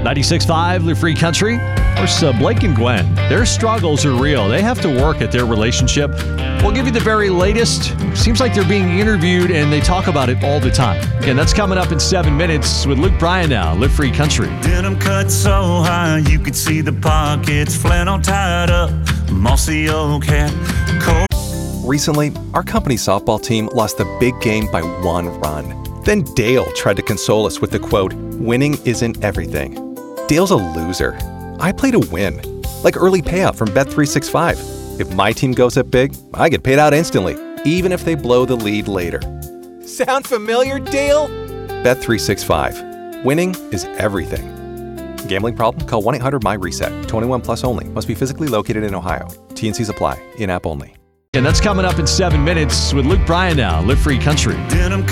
96.5, Live Free Country. Of course, Blake and Gwen, their struggles are real. They have to work at their relationship. We'll give you the very latest. Seems like they're being interviewed, and they talk about it all the time. Again, that's coming up in 7 minutes with Luke Bryan now, Live Free Country. Denim cut so high you could see the pockets, flannel tied up, mossy old hat. Recently, our company softball team lost the big game by 1 run. Then Dale tried to console us with the quote, "Winning isn't everything." Dale's a loser. I play to win. Like early payout from Bet365. If my team goes up big, I get paid out instantly, even if they blow the lead later. Sound familiar, Dale? Bet365. Winning is everything. Gambling problem? Call 1-800-MY-RESET. 21 plus only. Must be physically located in Ohio. T&Cs apply. In-app only. And that's coming up in 7 minutes with Luke Bryan now, Live Free Country. Denim